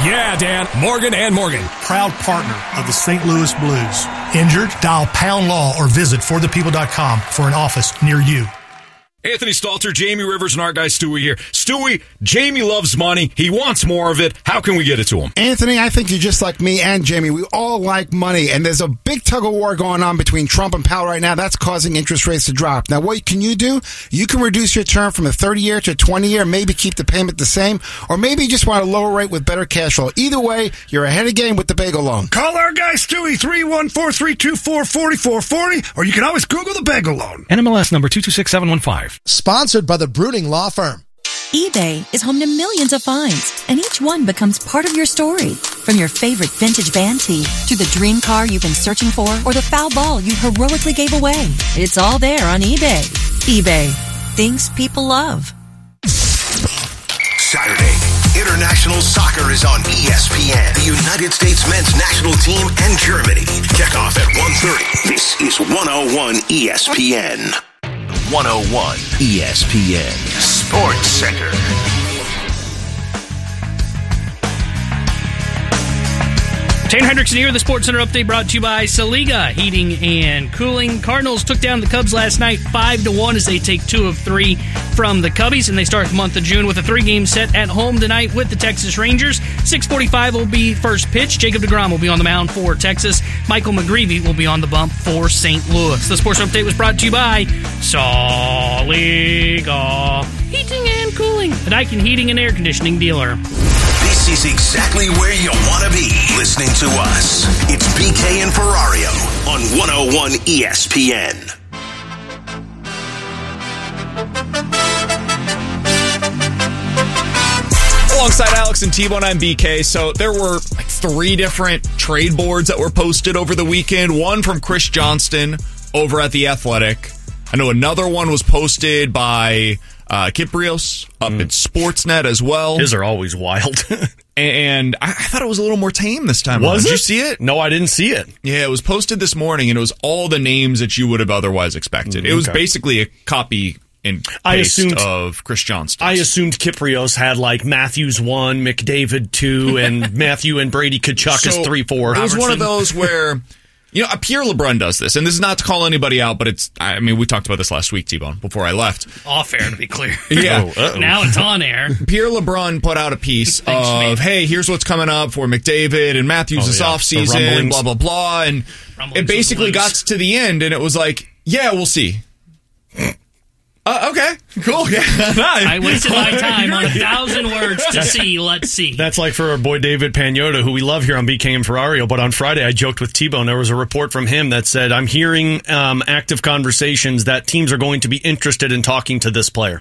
Yeah, Dan. Morgan and Morgan. Proud partner of the St. Louis Blues. Injured? Dial Pound Law or visit forthepeople.com for an office near you. Anthony Stalter, Jamie Rivers, and our guy Stewie here. Stewie, Jamie loves money. He wants more of it. How can we get it to him? Anthony, I think you're just like me and Jamie. We all like money, and there's a big tug-of-war going on between Trump and Powell right now. That's causing interest rates to drop. Now, what can you do? You can reduce your term from a 30-year to a 20-year, maybe keep the payment the same, or maybe you just want a lower rate with better cash flow. Either way, you're ahead of game with the Bagel Loan. Call our guy Stewie, 314-324-4440, or you can always Google the Bagel Loan. NMLS number 226715. Sponsored by the Bruning Law Firm. eBay is home to millions of finds, and each one becomes part of your story. From your favorite vintage band tee to the dream car you've been searching for or the foul ball you heroically gave away. It's all there on eBay. eBay. Things people love. Saturday, international soccer is on ESPN. The United States men's national team and Germany. Kickoff at 1:30. This is 101 ESPN. 101 ESPN Sports Center. Shane Hendrickson here, the Sports Center update brought to you by Saliga Heating and Cooling. Cardinals took down the Cubs last night 5-1 as they take 2 of 3 from the Cubbies, and they start the month of June with a 3-game set at home tonight with the Texas Rangers. 6:45 will be first pitch. Jacob deGrom will be on the mound for Texas. Michael McGreevy will be on the bump for St. Louis. The Sports Update was brought to you by Saliga Heating and Cooling, a Daikin heating and air conditioning dealer. This is exactly where you want to be, listening to us. It's BK and Ferrario on 101 ESPN. Alongside Alex and T-Bone, I'm BK. So there were like 3 different trade boards that were posted over the weekend. One from Chris Johnston over at The Athletic. I know another one was posted by Kiprios up at Sportsnet as well. His are always wild. And I thought it was a little more tame this time. Was it? Did you see it? No, I didn't see it. Yeah, it was posted this morning, and it was all the names that you would have otherwise expected. It was basically a copy and paste of Chris Johnston. I assumed Kiprios had like Matthews 1, McDavid 2, and Matthew and Brady Tkachuk is 3-4. It was one of those where... You know, Pierre LeBrun does this, and this is not to call anybody out, but it's, I mean, we talked about this last week, T-Bone, before I left. Off air, to be clear. Yeah. Now it's on air. Pierre LeBrun put out a piece of, hey, here's what's coming up for McDavid and Matthews' offseason, blah, blah, blah, and it basically got to the end, and it was like, yeah, we'll see. Okay, cool. Yeah. I wasted my time on 1,000 words to see. Let's see. That's like for our boy David Pagnotta, who we love here on BK and Ferrario. But on Friday, I joked with T-Bone. There was a report from him that said, I'm hearing active conversations that teams are going to be interested in talking to this player.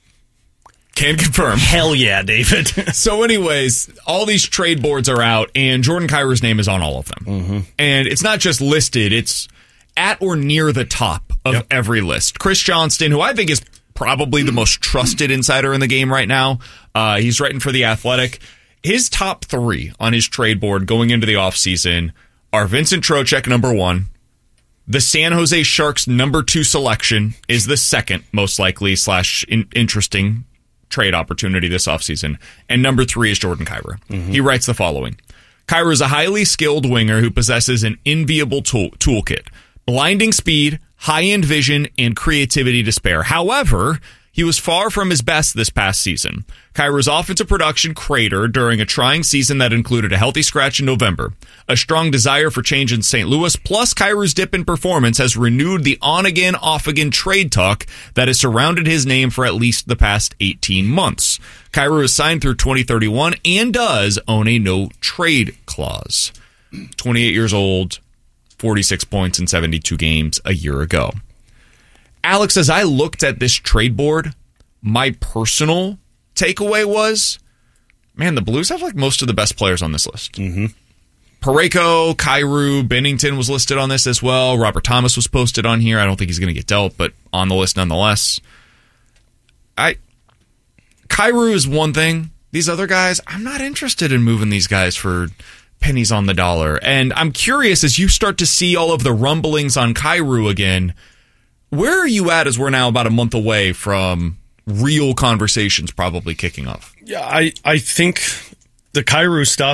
Can confirm. Hell yeah, David. So anyways, all these trade boards are out, and Jordan Kyrie's name is on all of them. Mm-hmm. And it's not just listed, it's at or near the top of every list. Chris Johnston, who I think is probably the most trusted insider in the game right now. He's writing for The Athletic. His top 3 on his trade board going into the offseason are Vincent Trocheck, number 1. The San Jose Sharks' number 2 selection is the second most likely / interesting trade opportunity this offseason. And number 3 is Jordan Kyrou. Mm-hmm. He writes the following. Kyrou is a highly skilled winger who possesses an enviable toolkit. Blinding speed, high-end vision, and creativity to spare. However, he was far from his best this past season. Kyrou's offensive production cratered during a trying season that included a healthy scratch in November. A strong desire for change in St. Louis, plus Kyrou's dip in performance, has renewed the on-again, off-again trade talk that has surrounded his name for at least the past 18 months. Kyrou is signed through 2031 and does own a no-trade clause. 28 years old. 46 points in 72 games a year ago. Alex, as I looked at this trade board, my personal takeaway was, man, the Blues have like most of the best players on this list. Mm-hmm. Parayko, Kyrou, Bennington was listed on this as well. Robert Thomas was posted on here. I don't think he's going to get dealt, but on the list nonetheless. Kyrou is one thing. These other guys, I'm not interested in moving these guys for pennies on the dollar. And I'm curious, as you start to see all of the rumblings on Kyrou again, where are you at as we're now about a month away from real conversations probably kicking off? Yeah, I think the Kyrou stuff